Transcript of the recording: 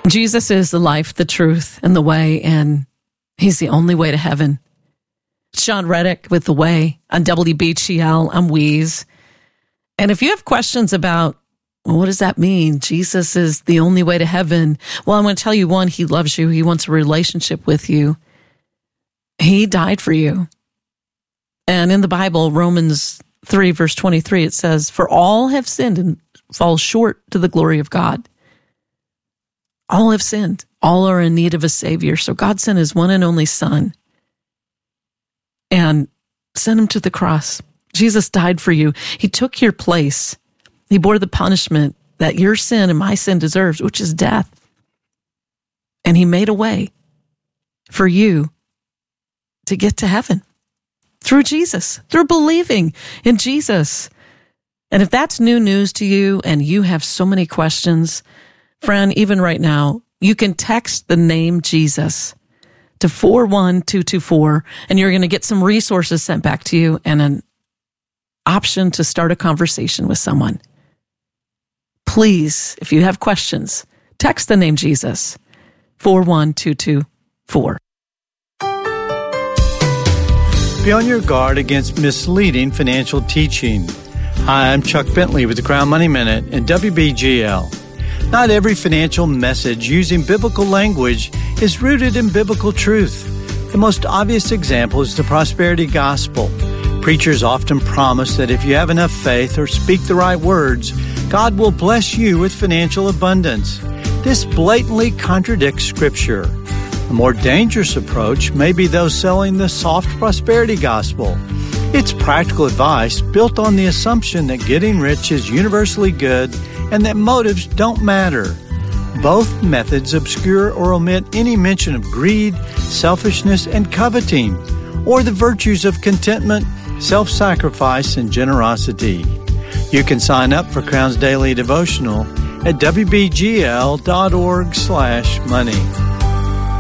Jesus is the life, the truth, and the way, and He's the only way to heaven. Sean Reddick with The Way on WBGL. I'm Weeze. And if you have questions about, well, what does that mean? Jesus is the only way to heaven. Well, I'm going to tell you, one, He loves you. He wants a relationship with you. He died for you. And in the Bible, Romans 3, verse 23, it says, "For all have sinned and fall short to the glory of God." All have sinned. All are in need of a Savior. So God sent His one and only Son and sent Him to the cross. Jesus died for you. He took your place. He bore the punishment that your sin and my sin deserves, which is death. And He made a way for you to get to heaven through Jesus, through believing in Jesus. And if that's new news to you and you have so many questions, friend, even right now, you can text the name Jesus to 41224, and you're going to get some resources sent back to you and an option to start a conversation with someone. Please, if you have questions, text the name Jesus, 41224. Be on your guard against misleading financial teaching. Hi, I'm Chuck Bentley with the Crown Money Minute and WBGL. Not every financial message using biblical language is rooted in biblical truth. The most obvious example is the prosperity gospel. Preachers often promise that if you have enough faith or speak the right words, God will bless you with financial abundance. This blatantly contradicts Scripture. A more dangerous approach may be those selling the soft prosperity gospel. It's practical advice built on the assumption that getting rich is universally good and that motives don't matter. Both methods obscure or omit any mention of greed, selfishness, and coveting, or the virtues of contentment, self-sacrifice, and generosity. You can sign up for Crown's Daily Devotional at wbgl.org/money.